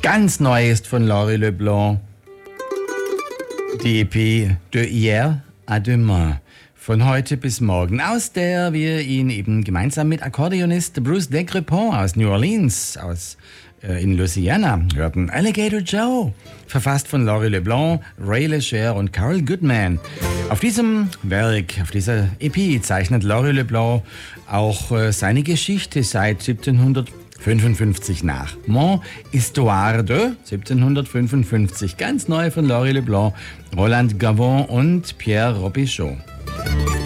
Ganz neu ist von Laurie Leblanc die EP De hier à demain. Von heute bis morgen, aus der wir ihn eben gemeinsam mit Akkordeonist Bruce Decrepont aus New Orleans, in Louisiana, hörten. Alligator Joe, verfasst von Laurie Leblanc, Ray Leger und Carol Goodman. Auf diesem Werk, auf dieser EP zeichnet Laurie Leblanc auch seine Geschichte seit 1755 nach. Mon Histoire de 1755, ganz neu von Laurie Leblanc, Roland Gavon und Pierre Robichaud.